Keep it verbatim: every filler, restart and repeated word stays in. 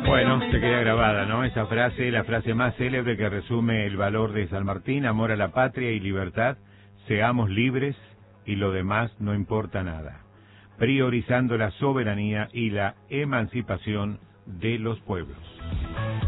Bueno, se queda grabada, ¿no? Esa frase, la frase más célebre que resume el valor de San Martín: amor a la patria y libertad, seamos libres y lo demás no importa nada, priorizando la soberanía y la emancipación de los pueblos.